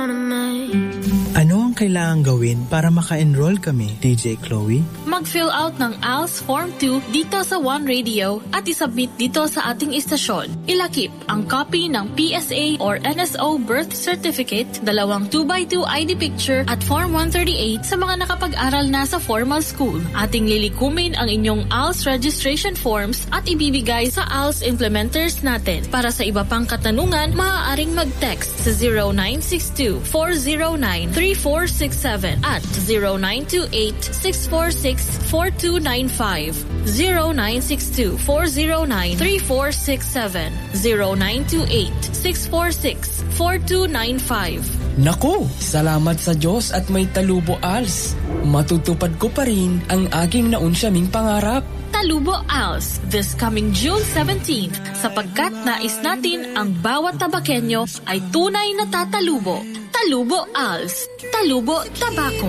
Ano ang kailangang gawin para maka-enroll kami, DJ Chloe? Mag-fill out ng ALS Form 2 dito sa One Radio at isubmit dito sa ating istasyon. Ilakip ang copy ng PSA or NSO birth certificate, 2 2x2 ID picture at Form 138 sa mga nakapag-aral na sa formal school. Ating lilikumin ang inyong ALS registration forms at ibibigay sa ALS implementers natin. Para sa iba pang katanungan, maaaring mag-text sa 0962-409-3467 at 0928-646-4295, 0962-409-3467, 0928-646-4295. Naku, salamat sa Diyos at may Talubo ALS. Matutupad ko pa rin ang aking naunsyaming pangarap. Talubo ALS this coming June 17th sapagkat nais natin ang bawat tabakenyo ay tunay na tatalubo. Talubo ALS, Talubo Tabako.